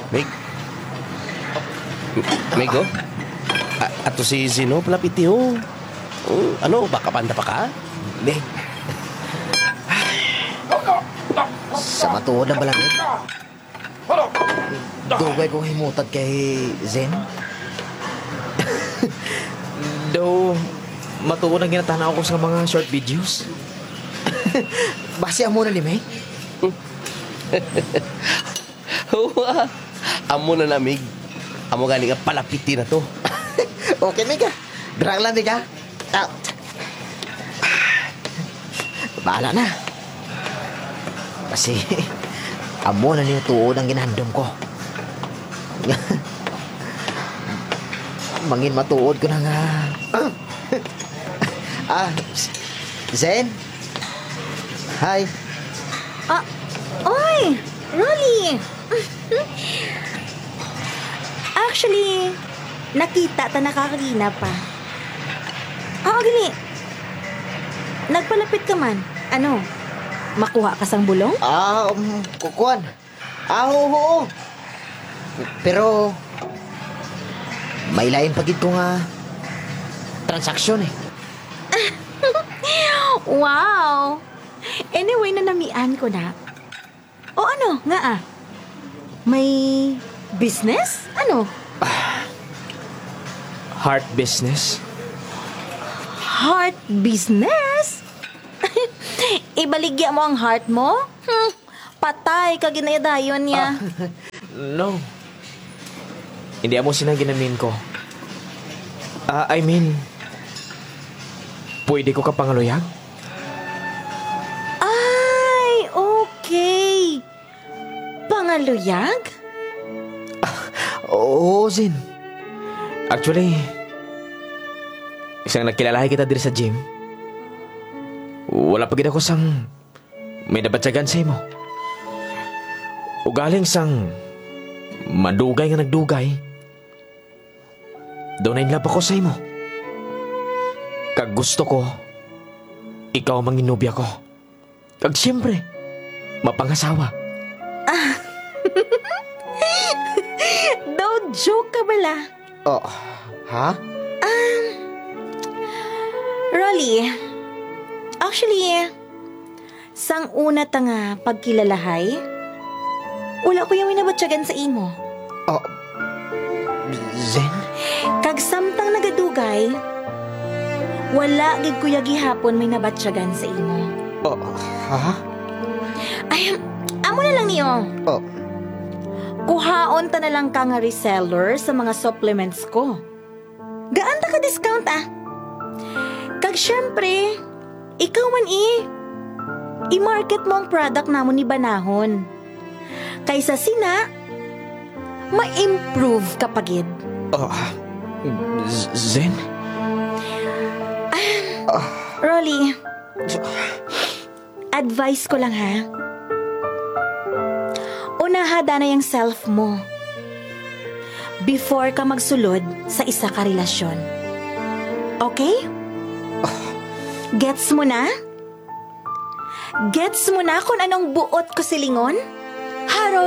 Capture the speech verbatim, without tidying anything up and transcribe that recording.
Meg? Meg, oh? A- ato si Zino, palapiti, oh. Oh, ano, baka panda pa ka? Meg. Sa matuod na balangit. Dugay kong himutad kay Zen. Daw, matuon ang ginatanaw ko sa mga short videos. Base mo na ni Meg. Huwa, amo na namig. Amo galing nga palapiti na to. Okay, Meg, ah. Drang lang, Meg, ah. Ah. Bahala na. Kasi, amo na niyo tuod ang ginandom ko. Mangin matuod ko na nga. Ah, Zen? Hi. Ah, oy! Rolly! Actually, nakita ta nakakagina pa. Oo, gini. Nagpalapit ka man. Ano? Makuha ka sang bulong? Ah, um, kukuan. Ah, oo, oo. Pero, may lain pagid ko nga transaksyon eh. Wow! Anyway, nanamian ko na. O ano, nga ah? May business? Ano? Heart business. Heart business? Ibaligya mo ang heart mo? Hmm, patay ka ginayadayon niya. No. Hindi mo sinang ginamin ko. Ah, I mean, pwede ko ka pangaluyag? Ay, okay. Pangaluyag? Oo, Zen. Actually, isang nagkilalahi kita diri sa gym. Wala pa gid ako sang may nabatsagan sa imo. Ugaling sang madugay nga nagdugay. Doon na in love ako sa imo. Kag gusto ko, ikaw ang manginubya ko. Kag siyempre, mapangasawa. Daw joke ka bala. Oh, ha? Rolly, actually, sang una ta nga pagkilalahay, wala ko yung minabatsagan sa imo. Oh, Zen? Kag samtang nagadugay, wala gid kuya gihapon may nabatsagan sa imo. Oh, ha? Ay, amo na lang niyo. Oh, Kuhaon ta na lang ka nga reseller sa mga supplements ko. Gaan ta ka discount ah. Kag syempre, ikaw man eh. I-market mo ang product namon ni Banahon. Kaysa sina, ma-improve ka pagid. Oh, Z- Zen? Rolly, advice ko lang ha. Unahada na yung self mo before ka magsulod sa isa ka relasyon. Okay? Gets mo na? Gets mo na kung anong buot ko silingon? Ha,